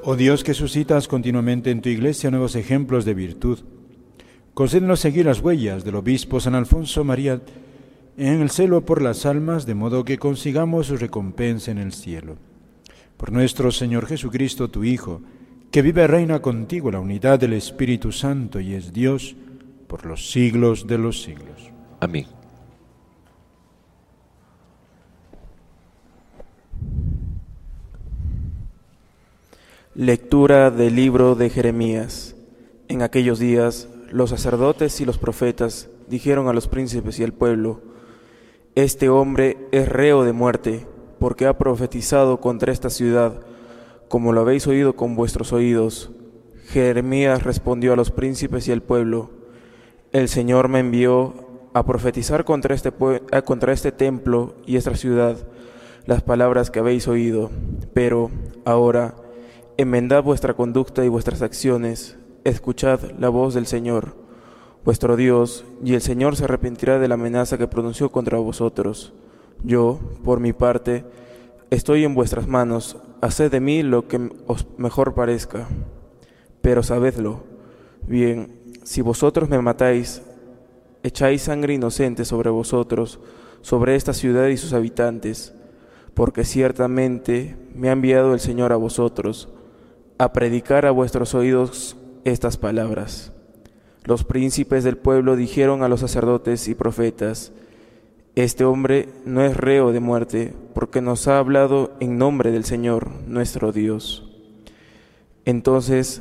Oh Dios, que suscitas continuamente en tu Iglesia nuevos ejemplos de virtud, concédenos seguir las huellas del obispo San Alfonso María en el celo por las almas, de modo que consigamos su recompensa en el cielo. Por nuestro Señor Jesucristo, tu Hijo, que vive y reina contigo en la unidad del Espíritu Santo y es Dios por los siglos de los siglos. Amén. Lectura del libro de Jeremías. En aquellos días, los sacerdotes y los profetas dijeron a los príncipes y al pueblo: Este hombre es reo de muerte, porque ha profetizado contra esta ciudad, como lo habéis oído con vuestros oídos. Jeremías respondió a los príncipes y al pueblo: El Señor me envió a profetizar contra este templo y esta ciudad las palabras que habéis oído. Pero ahora, enmendad vuestra conducta y vuestras acciones, escuchad la voz del Señor, vuestro Dios, y el Señor se arrepentirá de la amenaza que pronunció contra vosotros. Yo, por mi parte, estoy en vuestras manos, haced de mí lo que os mejor parezca. Pero sabedlo bien, si vosotros me matáis, echáis sangre inocente sobre vosotros, sobre esta ciudad y sus habitantes, porque ciertamente me ha enviado el Señor a vosotros, a predicar a vuestros oídos estas palabras. Los príncipes del pueblo dijeron a los sacerdotes y profetas: Este hombre no es reo de muerte, porque nos ha hablado en nombre del Señor, nuestro Dios. Entonces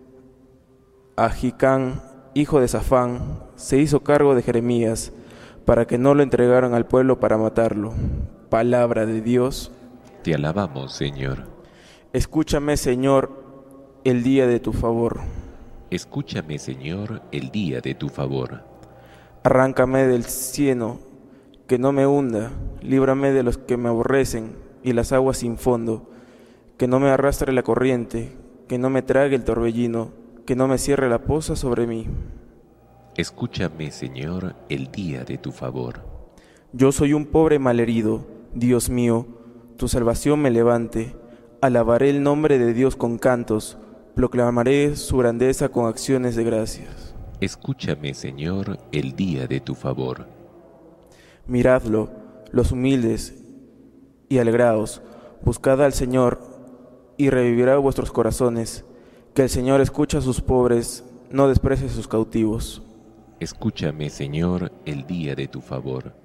Ahicam, hijo de Safán, se hizo cargo de Jeremías, para que no lo entregaran al pueblo para matarlo. Palabra de Dios. Te alabamos, Señor. Escúchame, Señor, el día de tu favor. Escúchame, Señor, el día de tu favor. Arráncame del cieno, que no me hunda, líbrame de los que me aborrecen y las aguas sin fondo, que no me arrastre la corriente, que no me trague el torbellino, que no me cierre la poza sobre mí. Escúchame, Señor, el día de tu favor. Yo soy un pobre malherido, Dios mío, tu salvación me levante. Alabaré el nombre de Dios con cantos, proclamaré su grandeza con acciones de gracias. Escúchame, Señor, el día de tu favor. Miradlo, los humildes, y alegraos, buscad al Señor, y revivirá vuestros corazones, que el Señor escucha a sus pobres, no desprecie a sus cautivos. Escúchame, Señor, el día de tu favor.